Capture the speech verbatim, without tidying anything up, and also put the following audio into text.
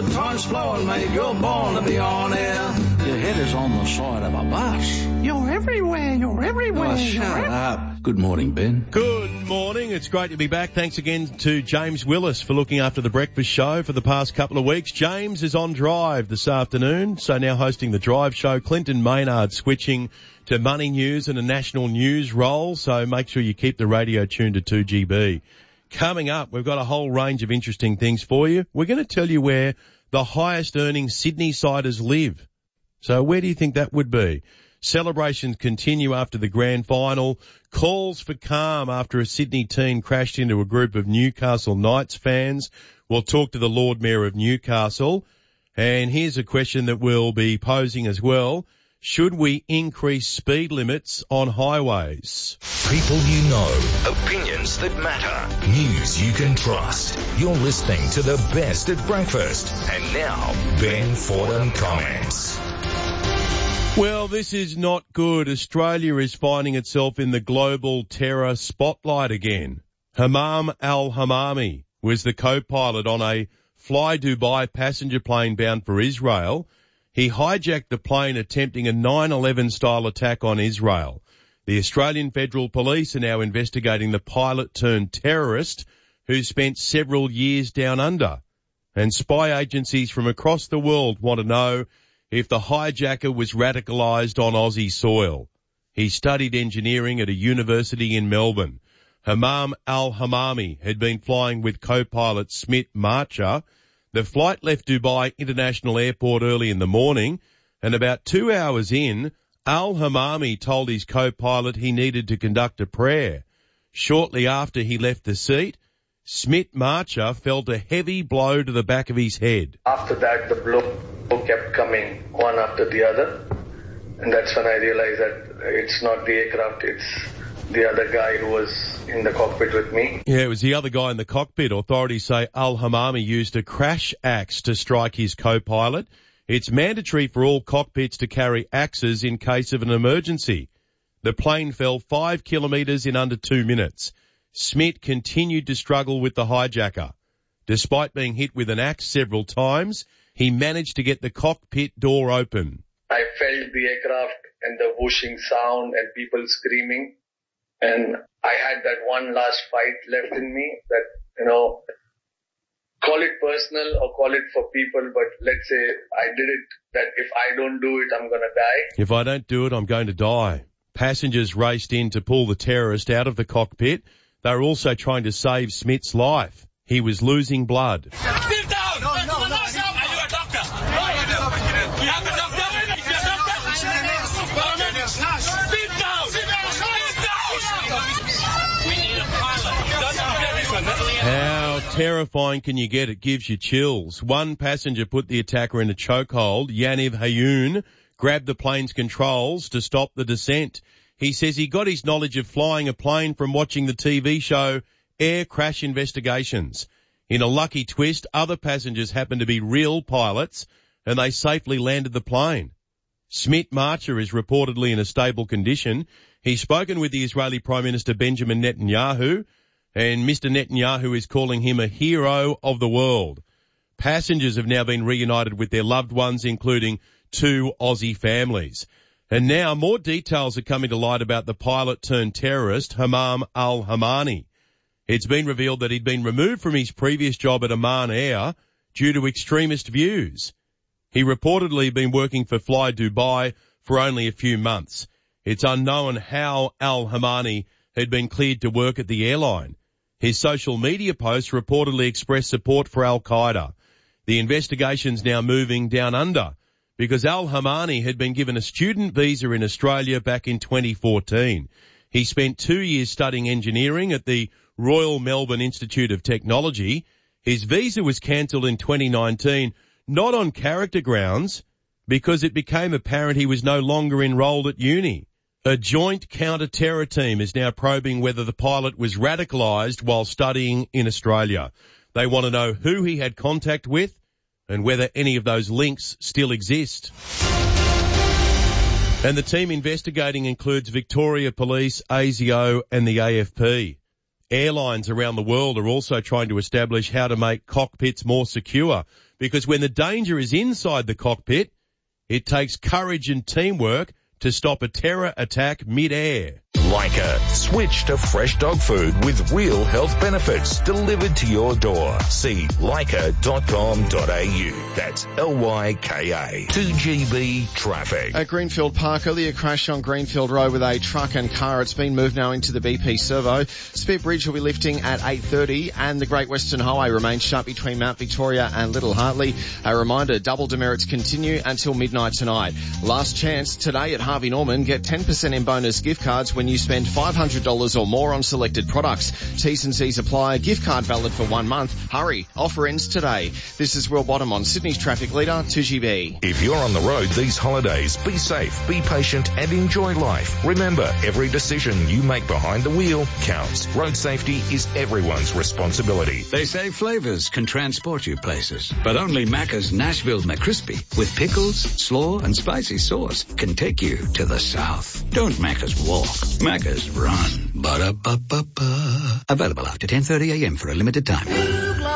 the torrents flowing, mate. You're born to be on air. Your head is on the side of a bus. You're everywhere, you're everywhere. Oh, shut up. Good morning, Ben. Good morning. It's great to be back. Thanks again to James Willis for looking after the breakfast show for the past couple of weeks. James is on Drive this afternoon, so now hosting the Drive show. Clinton Maynard switching to Money News and a national news role, so make sure you keep the radio tuned to two G B. Coming up, we've got a whole range of interesting things for you. We're going to tell you where the highest earning Sydney-siders live. So where do you think that would be? Celebrations continue after the grand final. Calls for calm after a Sydney teen crashed into a group of Newcastle Knights fans. We'll talk to the Lord Mayor of Newcastle. And here's a question that we'll be posing as well. Should we increase speed limits on highways? People you know, opinions that matter, news you can trust. You're listening to the best at breakfast. And now, Ben Fordham comments. Well, this is not good. Australia is finding itself in the global terror spotlight again. Hamam al-Hamami was the co-pilot on a Fly Dubai passenger plane bound for Israel. He hijacked the plane attempting a nine eleven style attack on Israel. The Australian Federal Police are now investigating the pilot turned terrorist who spent several years down under. And spy agencies from across the world want to know if the hijacker was radicalised on Aussie soil. He studied engineering at a university in Melbourne. Hamam al-Hamami had been flying with co-pilot Smit Marcher. The flight left Dubai International Airport early in the morning, and about two hours in, al-Hamami told his co-pilot he needed to conduct a prayer. Shortly after he left the seat, Smit Marcher felt a heavy blow to the back of his head. After that, the blow kept coming one after the other, and that's when I realized that it's not the aircraft, it's the other guy who was in the cockpit with me. Yeah, it was the other guy in the cockpit. Authorities say al-Hamami used a crash axe to strike his co-pilot. It's mandatory for all cockpits to carry axes in case of an emergency. The plane fell five kilometres in under two minutes. Smit continued to struggle with the hijacker. Despite being hit with an axe several times, he managed to get the cockpit door open. I felt the aircraft and the whooshing sound and people screaming. And I had that one last fight left in me that, you know, call it personal or call it for people, but let's say I did it, that if I don't do it, I'm going to die. If I don't do it, I'm going to die. Passengers raced in to pull the terrorist out of the cockpit. They were also trying to save Smit's life. He was losing blood. Sit down! No, no, no. Are you a doctor? No, you have a doctor? If you're a doctor, sit down! Sit down! Sit down! We need a pilot. How terrifying can you get? It gives you chills. One passenger put the attacker in a chokehold. Yaniv Hayoun grabbed the plane's controls to stop the descent. He says he got his knowledge of flying a plane from watching the T V show Air Crash Investigations. In a lucky twist, other passengers happened to be real pilots, and they safely landed the plane. Smit Marcher is reportedly in a stable condition. He's spoken with the Israeli Prime Minister Benjamin Netanyahu, and Mister Netanyahu is calling him a hero of the world. Passengers have now been reunited with their loved ones, including two Aussie families. And now more details are coming to light about the pilot-turned-terrorist, Hamam al-Hamami. It's been revealed that he'd been removed from his previous job at Oman Air due to extremist views. He reportedly had been working for Fly Dubai for only a few months. It's unknown how al-Hamami had been cleared to work at the airline. His social media posts reportedly expressed support for Al-Qaeda. The investigation's now moving down under because al-Hamami had been given a student visa in Australia back in twenty fourteen. He spent two years studying engineering at the Royal Melbourne Institute of Technology. His visa was cancelled in twenty nineteen, not on character grounds, because it became apparent he was no longer enrolled at uni. A joint counter-terror team is now probing whether the pilot was radicalised while studying in Australia. They want to know who he had contact with and whether any of those links still exist. And the team investigating includes Victoria Police, ASIO and the A F P. Airlines around the world are also trying to establish how to make cockpits more secure because when the danger is inside the cockpit, it takes courage and teamwork to stop a terror attack mid-air. Leica. Switch to fresh dog food with real health benefits delivered to your door. See leica dot com dot a u. That's L Y K A. two G B traffic. At Greenfield Park, earlier crash on Greenfield Road with a truck and car. It's been moved now into the B P Servo. Spit Bridge will be lifting at eight thirty, and the Great Western Highway remains shut between Mount Victoria and Little Hartley. A reminder, double demerits continue until midnight tonight. Last chance today at Harvey Norman. Get ten percent in bonus gift cards when you spend five hundred dollars or more on selected products. T's and C's apply. Gift card valid for one month. Hurry. Offer ends today. This is Will Bottom on Sydney's traffic leader, two G B. If you're on the road these holidays, be safe, be patient and enjoy life. Remember, every decision you make behind the wheel counts. Road safety is everyone's responsibility. They say flavors can transport you places, but only Macca's Nashville McCrispy with pickles, slaw and spicy sauce can take you to the south. Don't Macca's walk. Macca's run. Ba-da-ba-ba-ba. Available after ten thirty a.m. for a limited time.